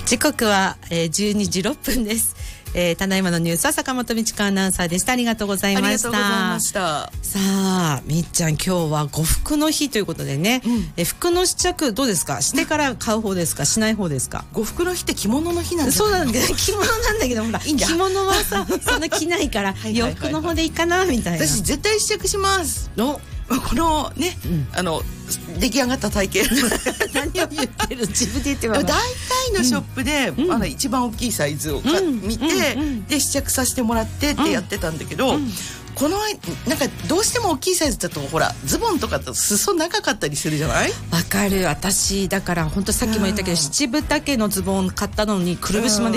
時刻は、12時6分です。ただいまのニュースは坂本美智子アナウンサーでした。ありがとうございました。 ありがとうございました。 さあ、みっちゃん、今日は呉服の日ということでね、服の試着どうですか？してから買う方ですか？しない方ですか？ 呉服の日って着物の日なんですか？ そうなんだけど、着物なんだけど、ほら着物はさそんな着ないから洋服の方でいいかなみたいな。 私絶対試着します。このね、出来上がった体型何を言ってる？自分で言っては大体のショップで、一番大きいサイズを見て、で試着させてもらってってやってたんだけど、このなんかどうしても大きいサイズだとほらズボンとかだと裾長かったりするじゃない？ わかる。私だから本当さっきも言ったけど、七分丈のズボン買ったのにくるぶしまで